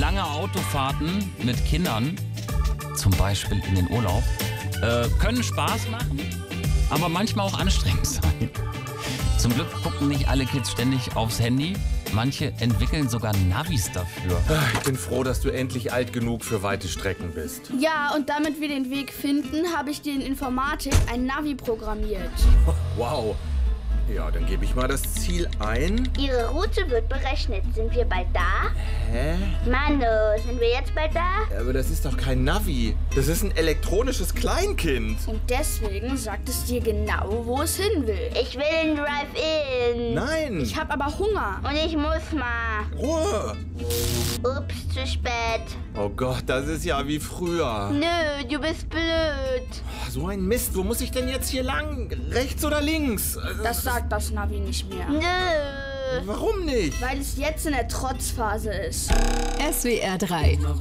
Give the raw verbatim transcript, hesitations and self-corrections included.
lange Autofahrten mit Kindern, zum Beispiel in den Urlaub, äh, können Spaß machen, aber manchmal auch anstrengend sein. Zum Glück gucken nicht alle Kids ständig aufs Handy. Manche entwickeln sogar Navis dafür. Ich bin froh, dass du endlich alt genug für weite Strecken bist. Ja, und damit wir den Weg finden, habe ich dir in Informatik ein Navi programmiert. Wow. Ja, dann gebe ich mal das Ziel ein. Ihre Route wird berechnet. Sind wir bald da? Hä? Manu, sind wir jetzt bald da? Aber das ist doch kein Navi. Das ist ein elektronisches Kleinkind. Und deswegen sagt es dir genau, wo es hin will. Ich will ein Drive-In. Nein. Ich habe aber Hunger. Und ich muss mal. Ruhe. Ups, zu spät. Oh Gott, das ist ja wie früher. Nö, du bist blöd. So ein Mist. Wo muss ich denn jetzt hier lang? Rechts oder links? Also, Das sagt das Navi nicht mehr. Nö. warum nicht? Weil es jetzt in der Trotzphase ist. S W R drei